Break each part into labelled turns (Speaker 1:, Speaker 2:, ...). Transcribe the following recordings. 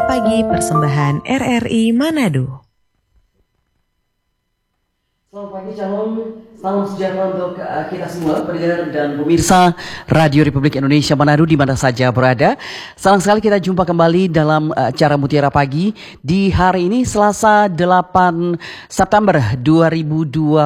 Speaker 1: Pagi persembahan RRI Manado.
Speaker 2: Selamat pagi, salam sejahtera untuk kita semua, pendengar dan pemirsa Radio Republik Indonesia Manado di mana saja berada. Senang sekali kita jumpa kembali dalam acara Mutiara Pagi di hari ini Selasa 8 September 2026.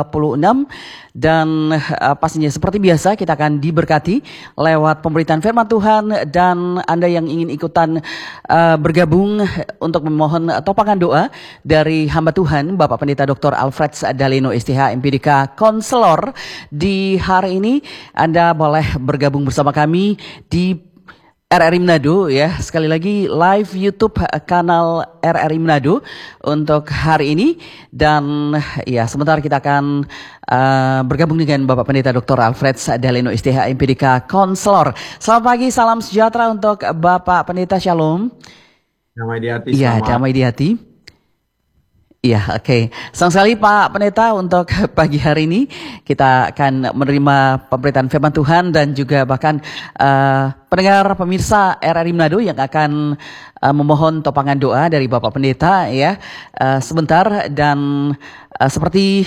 Speaker 2: Dan pastinya seperti biasa kita akan diberkati lewat pemberitaan firman Tuhan, dan Anda yang ingin ikutan bergabung untuk memohon topangan doa dari hamba Tuhan Bapak Pendeta Dr. Alfred Daleno STH MPDK Konselor, di hari ini Anda boleh bergabung bersama kami di RRI Manado ya. Sekali lagi live YouTube kanal RRI Manado untuk hari ini. Dan ya, sebentar kita akan bergabung dengan Bapak Pendeta Dr. Alfred Daleno STH MPDK Konselor. Selamat pagi, salam sejahtera untuk Bapak Pendeta. Shalom.
Speaker 3: Damai di hati.
Speaker 2: Iya, damai di hati. Iya, oke. Senang sekali Pak Pendeta, untuk pagi hari ini kita akan menerima pemberitaan firman Tuhan dan juga bahkan pendengar pemirsa RRI Manado yang akan memohon topangan doa dari Bapak Pendeta ya sebentar. Dan seperti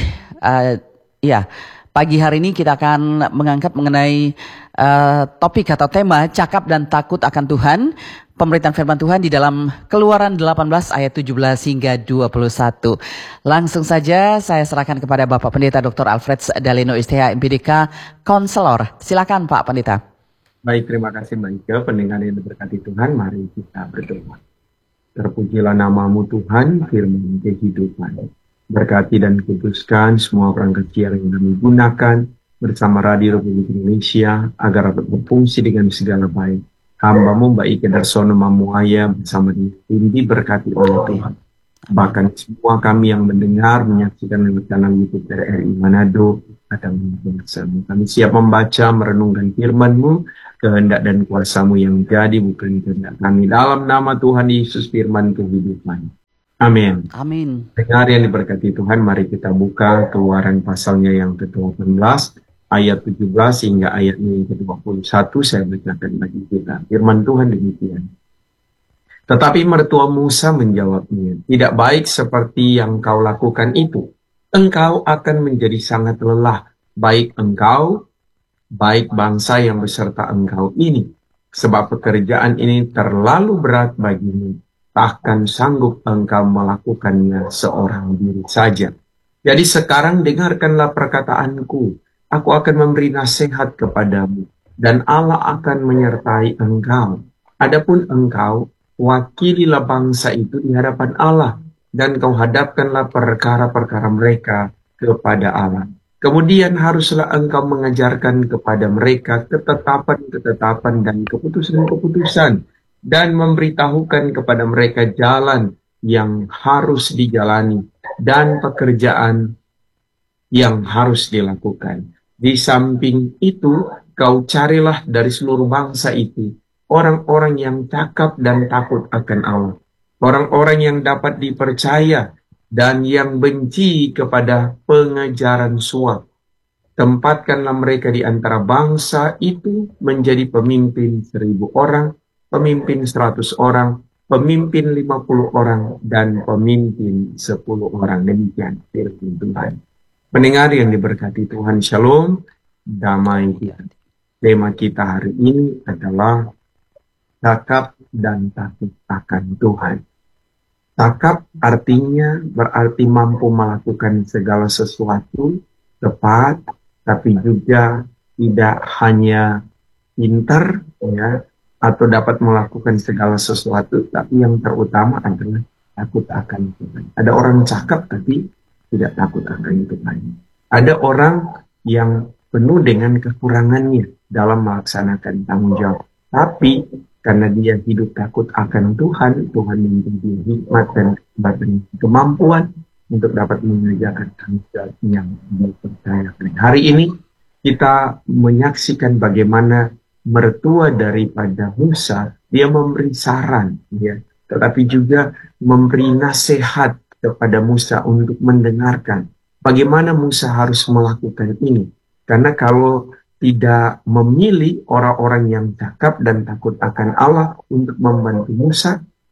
Speaker 2: ya, pagi hari ini kita akan mengangkat mengenai topik atau tema cakap dan takut akan Tuhan. Pemberitaan firman Tuhan di dalam Keluaran 18 ayat 17 hingga 21. Langsung saja saya serahkan kepada Bapak Pendeta Dr. Alfred Daleno STH MPDK Konselor. Silakan Pak Pendeta.
Speaker 3: Baik, terima kasih Mbak Ike. Pendengar yang diberkati Tuhan, mari kita berdoa. Terpujilah namamu Tuhan, firman kehidupan. Berkati dan kuduskan semua orang kecil yang kami gunakan bersama Radio Republik Indonesia agar dapat berfungsi dengan segala baik. Hamba-Mu Mbak Ike Darsono Mamuaya bersama tim diberkati oleh Tuhan. Bahkan semua kami yang mendengar, menyaksikan lewat channel YouTube RRI Manado akan bersama. Kami siap membaca, merenungkan firman-Mu, kehendak dan kuasa-Mu yang jadi, bukan kehendak kami. Dalam nama Tuhan Yesus, firman kehidupan. Amin.
Speaker 2: Amin.
Speaker 3: Dengar yang diberkati Tuhan, mari kita buka Keluaran pasalnya yang ke-18. Ayat 17 hingga ayatnya yang ke-21 saya bacakan bagi kita. Firman Tuhan demikian. Tetapi mertua Musa menjawabnya, tidak baik seperti yang kau lakukan itu. Engkau akan menjadi sangat lelah, baik engkau, baik bangsa yang beserta engkau ini. Sebab pekerjaan ini terlalu berat bagimu. Takkan sanggup engkau melakukannya seorang diri saja. Jadi sekarang dengarkanlah perkataanku. Aku akan memberi nasihat kepadamu, dan Allah akan menyertai engkau. Adapun engkau, wakililah bangsa itu di hadapan Allah, dan kau hadapkanlah perkara-perkara mereka kepada Allah. Kemudian haruslah engkau mengajarkan kepada mereka ketetapan-ketetapan dan keputusan-keputusan, dan memberitahukan kepada mereka jalan yang harus dijalani, dan pekerjaan yang harus dilakukan. Di samping itu, kau carilah dari seluruh bangsa itu orang-orang yang cakap dan takut akan Allah, orang-orang yang dapat dipercaya dan yang benci kepada pengajaran suap. Tempatkanlah mereka di antara bangsa itu menjadi pemimpin 1.000 orang, pemimpin 100 orang, pemimpin 50 orang, dan pemimpin 10 orang. Demikian firman Tuhan. Pendengar yang diberkati Tuhan, shalom, damai di hati. Tema kita hari ini adalah cakap dan takut akan Tuhan. Cakap artinya berarti mampu melakukan segala sesuatu tepat, tapi juga tidak hanya pintar, ya, atau dapat melakukan segala sesuatu, tapi yang terutama adalah takut akan Tuhan. Ada orang cakap tapi tidak takut akan Tuhan. Ada orang yang penuh dengan kekurangannya dalam melaksanakan tanggung jawab. Tapi karena dia hidup takut akan Tuhan, Tuhan memberi hikmat dan kemampuan untuk dapat mengerjakan tanggung jawab yang dipercayakan. Hari ini kita menyaksikan bagaimana mertua daripada Musa, dia memberi saran, ya, tetapi juga memberi nasihat kepada Musa untuk mendengarkan bagaimana Musa harus melakukan ini. Karena kalau tidak memilih orang-orang yang cakap dan takut akan Allah untuk membantu Musa,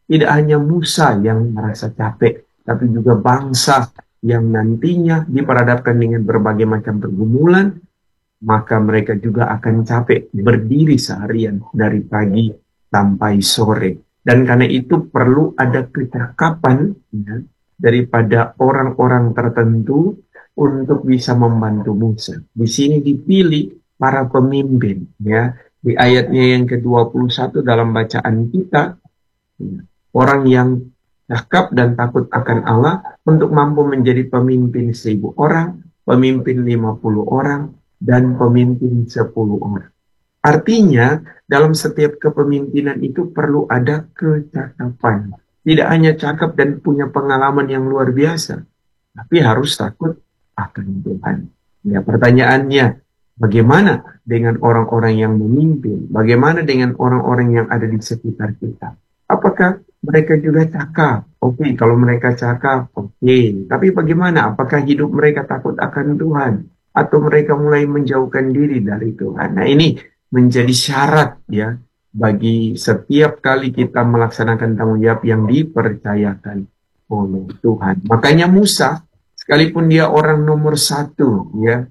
Speaker 3: Tidak hanya Musa yang merasa capek, tapi juga bangsa yang nantinya diperhadapkan dengan berbagai macam pergumulan, maka mereka juga akan capek berdiri seharian dari pagi sampai sore. Dan karena itu perlu ada kecakapan ya, daripada orang-orang tertentu untuk bisa membantu Musa. Di sini dipilih para pemimpin ya. Di ayatnya yang ke-21 dalam bacaan kita, ya, orang yang cakap dan takut akan Allah untuk mampu menjadi pemimpin 1.000 orang, pemimpin 50 orang, dan pemimpin 10 orang. Artinya, dalam setiap kepemimpinan itu perlu ada kecakapan. Tidak hanya cakap dan punya pengalaman yang luar biasa, tapi harus takut akan Tuhan. Ya, pertanyaannya, bagaimana dengan orang-orang yang memimpin? Bagaimana dengan orang-orang yang ada di sekitar kita? Apakah mereka juga cakap? Oke, kalau mereka cakap, oke. Tapi bagaimana? Apakah hidup mereka takut akan Tuhan? Atau mereka mulai menjauhkan diri dari Tuhan? Nah, ini menjadi syarat ya bagi setiap kali kita melaksanakan tanggung jawab yang dipercayakan oleh Tuhan. Makanya Musa, sekalipun dia orang nomor 1 ya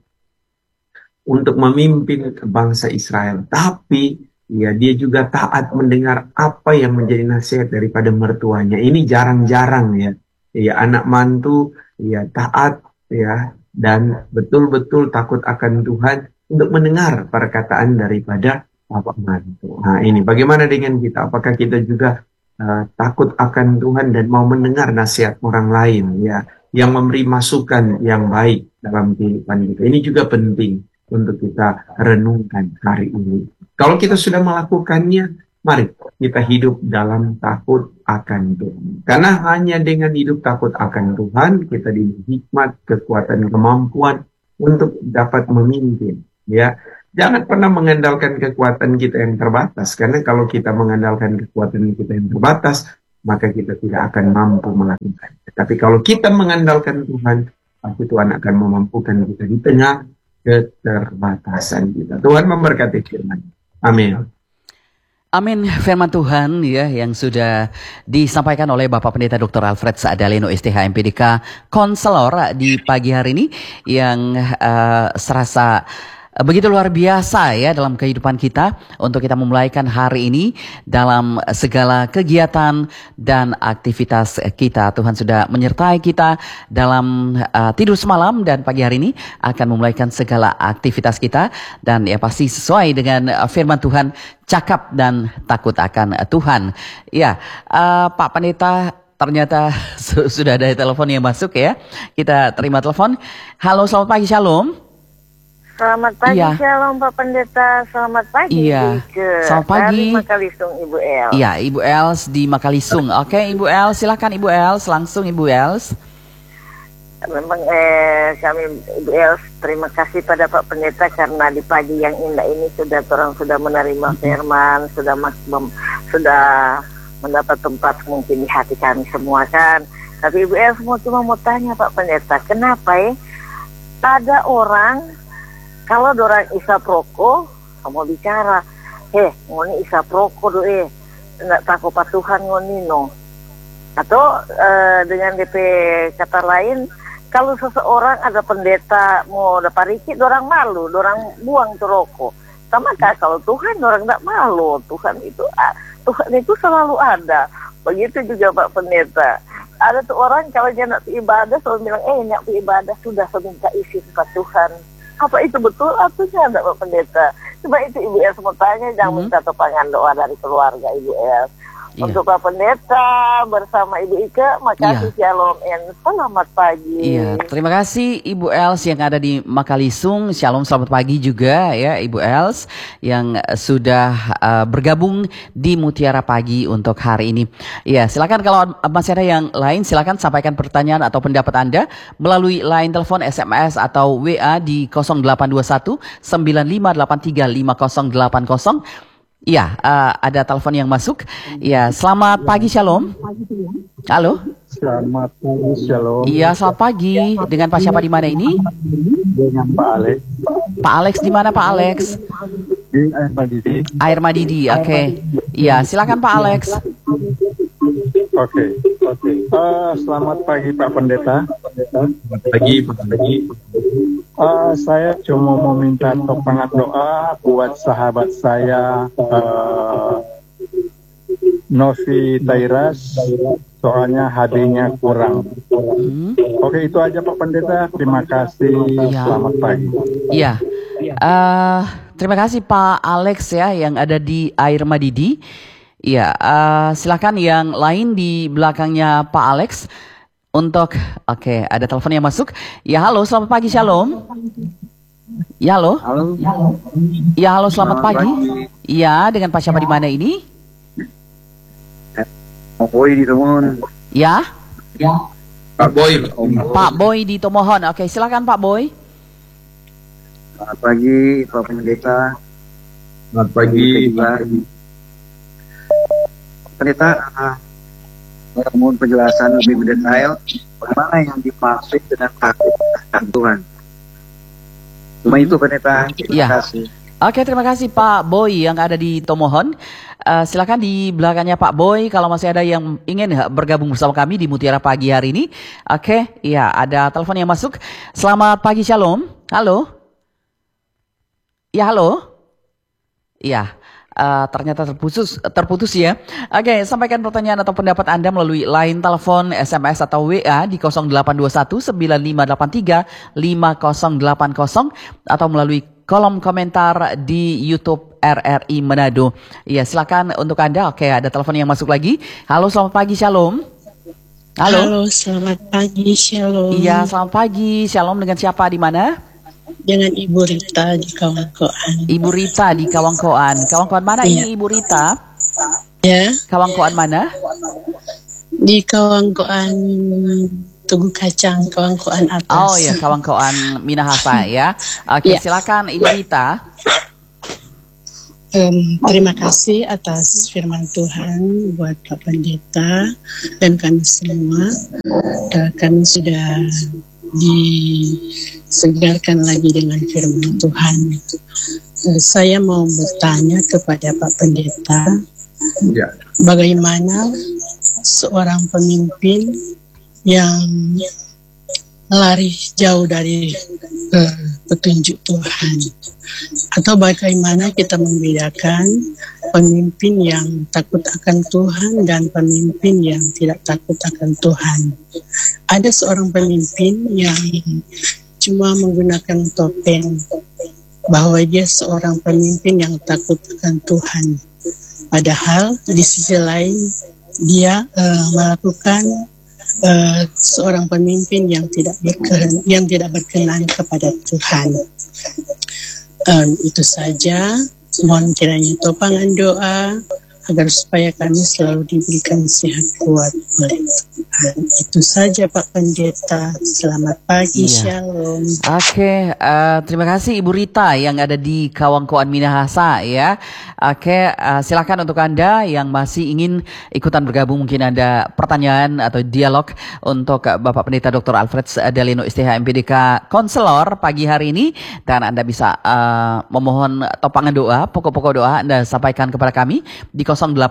Speaker 3: untuk memimpin bangsa Israel, tapi ya dia juga taat mendengar apa yang menjadi nasihat daripada mertuanya. Ini jarang-jarang ya. Ya anak mantu ya taat ya dan betul-betul takut akan Tuhan untuk mendengar perkataan daripada bapak mantu. Nah ini bagaimana dengan kita? Apakah kita juga takut akan Tuhan dan mau mendengar nasihat orang lain ya yang memberi masukan yang baik dalam kehidupan kita? Ini juga penting untuk kita renungkan hari ini. Kalau kita sudah melakukannya, mari kita hidup dalam takut akan Tuhan. Karena hanya dengan hidup takut akan Tuhan, kita diberi hikmat, kekuatan, kemampuan untuk dapat memimpin. Ya, jangan pernah mengandalkan kekuatan kita yang terbatas. Karena kalau kita mengandalkan kekuatan kita yang terbatas, maka kita tidak akan mampu melakukan. Tapi kalau kita mengandalkan Tuhan, pasti Tuhan akan memampukan kita di tengah keterbatasan kita. Tuhan memberkati firman. Amin.
Speaker 2: Amin, firman Tuhan ya yang sudah disampaikan oleh Bapak Pendeta Dr. Alfred Saadaleno STH MPDK Konselor di pagi hari ini yang serasa begitu luar biasa ya dalam kehidupan kita untuk kita memulaikan hari ini dalam segala kegiatan dan aktivitas kita. Tuhan sudah menyertai kita dalam tidur semalam dan pagi hari ini akan memulaikan segala aktivitas kita dan ya pasti sesuai dengan firman Tuhan, cakap dan takut akan Tuhan. Ya, Pak Pendeta ternyata sudah ada telepon yang masuk ya. Kita terima telepon. Halo, selamat pagi, Shalom.
Speaker 4: Selamat pagi,
Speaker 2: iya.
Speaker 4: Shalom Pak Pendeta. Selamat pagi.
Speaker 2: Iya. Selamat pagi.
Speaker 4: Dari Makalisung, Ibu El.
Speaker 2: Iya, Ibu Els di Makalisung. Oke, Ibu Els, silakan Ibu Els, langsung Ibu Els.
Speaker 4: Memang kami Ibu Els terima kasih pada Pak Pendeta karena di pagi yang indah ini orang sudah menerima firman, sudah mendapat tempat mungkin di hati kami semua kan. Tapi Ibu Els cuma mau tanya Pak Pendeta, kenapa ada orang kalau dorang isap rokok, kamu bicara, ngoni isap rokok doe, nggak takut Tuhan ngoni no. Atau dengan DP kata lain, kalau seseorang ada pendeta mau dapat riki, dorang malu, dorang buang tuh rokok. Sama kayak kalau Tuhan, dorang nggak malu. Tuhan itu selalu ada. Begitu juga Pak Pendeta. Ada tuh orang kalau dia nak ibadah selalu bilang, nak ibadah sudah minta isi ke Tuhan. Apa itu betul? Artinya enggak Pak Pendeta? Coba itu Ibu Els mau tanya, jangan minta topangan doa dari keluarga Ibu Els. Iya. Untuk Pak Pendeta bersama Ibu Ika, makasih Shalom and selamat pagi.
Speaker 2: Iya, terima kasih Ibu Els yang ada di Makalisung. Shalom, selamat pagi juga ya Ibu Els yang sudah bergabung di Mutiara Pagi untuk hari ini. Iya, silakan kalau masih ada yang lain silakan sampaikan pertanyaan atau pendapat Anda melalui line telepon, SMS atau WA di 0821 9583 5080. Iya, ada telepon yang masuk. Iya, selamat pagi Shalom. Halo.
Speaker 5: Selamat pagi Shalom.
Speaker 2: Iya, selamat pagi. Dengan Pak siapa di mana ini?
Speaker 5: Dengan Pak Alex.
Speaker 2: Pak Alex di mana Pak Alex?
Speaker 5: Di Air Madidi.
Speaker 2: Air Madidi, oke. Iya, silakan Pak Alex.
Speaker 5: Oke. Selamat pagi Pak Pendeta.
Speaker 3: Pagi.
Speaker 5: Saya cuma mau minta topangan doa buat sahabat saya Novi Tairas, soalnya HD-nya kurang. Oke, itu aja Pak Pendeta. Terima kasih.
Speaker 2: Ya.
Speaker 5: Selamat pagi.
Speaker 2: Iya. Terima kasih Pak Alex ya yang ada di Air Madidi. Iya, silakan yang lain di belakangnya Pak Alex untuk ada telepon yang masuk. Ya, halo, selamat pagi, Shalom. Ya, halo. Ya, halo, selamat pagi. Iya, dengan Pak siapa di mana ini?
Speaker 5: Pak Boy di Tomohon.
Speaker 2: Ya.
Speaker 3: Pak Boy.
Speaker 2: Pak Boy di Tomohon. Oke, silakan Pak Boy.
Speaker 5: Selamat pagi Pak Pendeta.
Speaker 3: Selamat pagi.
Speaker 5: Pendeta, mohon penjelasan lebih mendetail bagaimana yang dimaksud dengan takut akan Tuhan. Cuma itu Pendeta. Terima kasih.
Speaker 2: Oke, terima kasih Pak Boy yang ada di Tomohon. Silakan di belakangnya Pak Boy kalau masih ada yang ingin bergabung bersama kami di Mutiara Pagi hari ini. Oke, iya ada telepon yang masuk. Selamat pagi, Shalom. Halo. Ya, halo. Iya. Ternyata terputus ya. Oke, sampaikan pertanyaan atau pendapat Anda melalui line telepon, SMS atau WA di 0821 9583 5080 atau melalui kolom komentar di YouTube RRI Manado. Ya, silakan untuk Anda. Oke, ada telepon yang masuk lagi. Halo, selamat pagi, Shalom.
Speaker 6: Halo, selamat pagi, Shalom.
Speaker 2: Iya, selamat pagi. Shalom dengan siapa di mana?
Speaker 6: Dengan Ibu Rita di Kawangkoan.
Speaker 2: Ibu Rita di Kawangkoan. Kawangkoan mana ini Ibu Rita?
Speaker 6: Ya.
Speaker 2: Kawangkoan mana?
Speaker 6: Di Kawangkoan Tugu Kacang, Kawangkoan atas.
Speaker 2: Oh ya, Kawangkoan Minahasa ya. Oke, silakan Ibu Rita.
Speaker 6: Terima kasih atas firman Tuhan buat Pak Pendeta dan kami semua. Kami sudah disegarkan lagi dengan firman Tuhan. Saya mau bertanya kepada Pak Pendeta, bagaimana seorang pemimpin yang lari jauh dari petunjuk Tuhan, atau bagaimana kita membedakan pemimpin yang takut akan Tuhan dan pemimpin yang tidak takut akan Tuhan. Ada seorang pemimpin yang cuma menggunakan topeng bahwa dia seorang pemimpin yang takut akan Tuhan, padahal di sisi lain dia melakukan seorang pemimpin yang tidak berkenan kepada Tuhan. Itu saja. Mohon kiranya topangan doa agar supaya kami selalu diberikan sehat kuat oleh Tuhan. Itu saja Pak Pendeta. Selamat pagi, Shalom.
Speaker 2: Oke, terima kasih Ibu Rita yang ada di Kawangkoan Minahasa ya. Oke, silakan untuk Anda yang masih ingin ikutan bergabung, mungkin ada pertanyaan atau dialog untuk Bapak Pendeta Dr. Alfred Delino STH MPDK Konselor pagi hari ini, dan Anda bisa memohon topangan doa, pokok-pokok doa Anda sampaikan kepada kami di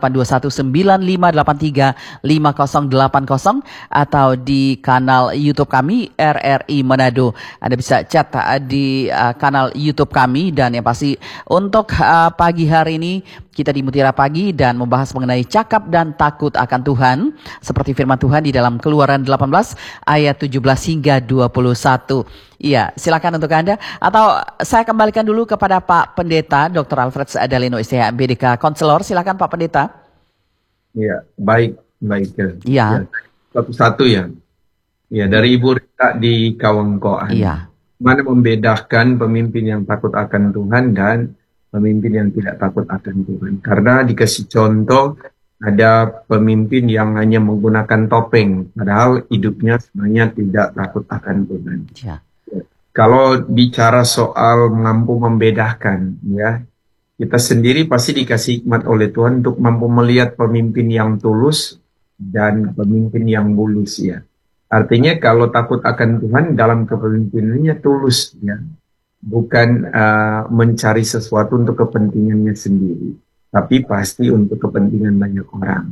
Speaker 2: 082195835080 atau di kanal YouTube kami RRI Manado. Anda bisa chat di kanal YouTube kami, dan yang pasti untuk pagi hari ini kita di Mutiara Pagi dan membahas mengenai cakap dan takut akan Tuhan seperti firman Tuhan di dalam Keluaran 18 ayat 17 hingga 21. Iya, silakan untuk Anda, atau saya kembalikan dulu kepada Pak Pendeta Dr. Alfred Delino STH MPDK Konselor. Silakan Pak Pendeta.
Speaker 3: Iya, baik.
Speaker 2: Iya.
Speaker 3: Satu-satu ya. Ya, dari Ibu Rita di Kawangkoan.
Speaker 2: Iya.
Speaker 3: Mana membedakan pemimpin yang takut akan Tuhan dan pemimpin yang tidak takut akan Tuhan. Karena dikasih contoh, ada pemimpin yang hanya menggunakan topeng, padahal hidupnya sebenarnya tidak takut akan Tuhan.
Speaker 2: Ya.
Speaker 3: Kalau bicara soal mampu membedakan, ya, kita sendiri pasti dikasih hikmat oleh Tuhan untuk mampu melihat pemimpin yang tulus dan pemimpin yang bulus, ya. Artinya kalau takut akan Tuhan dalam kepemimpinannya tulus, ya. Bukan mencari sesuatu untuk kepentingannya sendiri, tapi pasti untuk kepentingan banyak orang.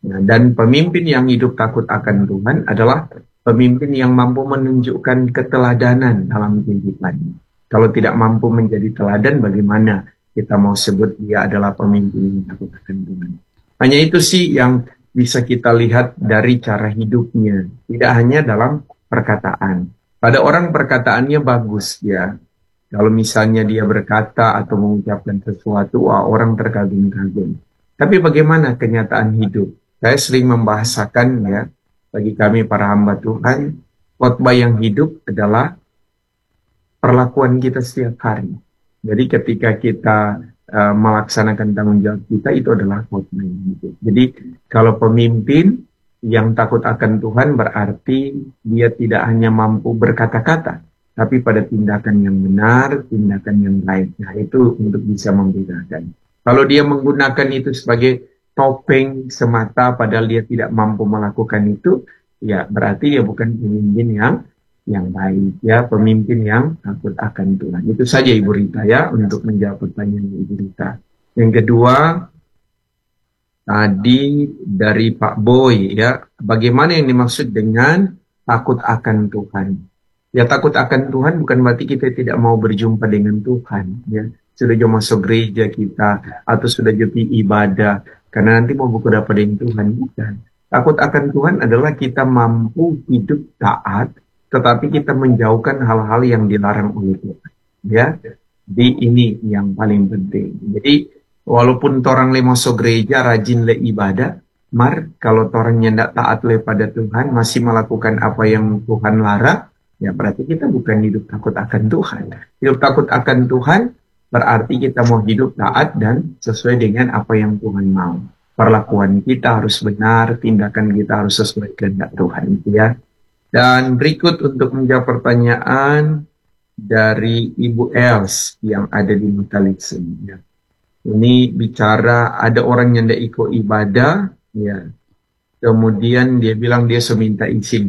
Speaker 3: Nah, dan pemimpin yang hidup takut akan Tuhan adalah pemimpin yang mampu menunjukkan keteladanan dalam kehidupannya. Kalau tidak mampu menjadi teladan, bagaimana kita mau sebut dia adalah pemimpin yang takut akan Tuhan? Hanya itu sih yang bisa kita lihat dari cara hidupnya, tidak hanya dalam perkataan. Pada orang perkataannya bagus ya. Kalau misalnya dia berkata atau mengucapkan sesuatu, wah, orang terkagum-kagum. Tapi bagaimana kenyataan hidup? Saya sering membahasakan ya, bagi kami para hamba Tuhan, khotbah yang hidup adalah perlakuan kita setiap hari. Jadi ketika kita melaksanakan tanggung jawab kita, itu adalah khotbah yang hidup. Jadi kalau pemimpin yang takut akan Tuhan berarti dia tidak hanya mampu berkata-kata, tapi pada tindakan yang benar, tindakan yang baik. Nah, itu untuk bisa membedakan. Kalau dia menggunakan itu sebagai topeng semata padahal dia tidak mampu melakukan itu, ya berarti dia bukan pemimpin yang baik, ya pemimpin yang takut akan Tuhan. Itu saja Ibu Rita ya untuk menjawab pertanyaan Ibu Rita. Yang kedua, tadi dari Pak Boy ya, bagaimana yang dimaksud dengan takut akan Tuhan? Ya, takut akan Tuhan bukan berarti kita tidak mau berjumpa dengan Tuhan ya. Sudah jauh masuk gereja kita atau sudah jadi ibadah karena nanti mau berhadapan dengan Tuhan, bukan. Takut akan Tuhan adalah kita mampu hidup taat, tetapi kita menjauhkan hal-hal yang dilarang oleh Tuhan. Ya, di ini yang paling penting. Jadi walaupun orang le masuk gereja rajin le ibadah, kalau orangnya tidak taat le pada Tuhan, masih melakukan apa yang Tuhan larang, ya berarti kita bukan hidup takut akan Tuhan. Hidup takut akan Tuhan berarti kita mau hidup taat dan sesuai dengan apa yang Tuhan mau. Perlakuan kita harus benar, tindakan kita harus sesuai kehendak Tuhan, ya. Dan berikut untuk menjawab pertanyaan dari Ibu Els yang ada di Metalixen. Ya. Ini bicara ada orang yang tidak ikut ibadah, ya. Kemudian dia bilang dia minta izin